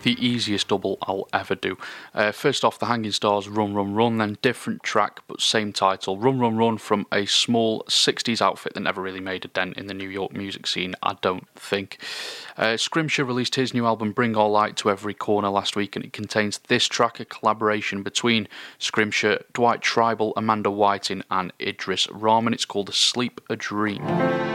the easiest double I'll ever do. First off, The Hanging Stars, Run Run Run, then different track but same title. Run Run Run from a small 60s outfit that never really made a dent in the New York music scene, I don't think. Scrimshaw released his new album Bring All Light to Every Corner last week, and it contains this track, a collaboration between Scrimshaw, Dwight Tribal, Amanda Whiting and Idris Rahman. It's called Sleep a Dream.